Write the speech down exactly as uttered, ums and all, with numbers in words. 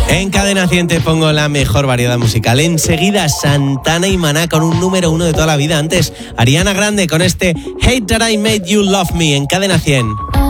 En Cadena cien te pongo la mejor variedad musical. Enseguida Santana y Maná con un número uno de toda la vida. Antes Ariana Grande con este Hate That I Made You Love Me en Cadena cien.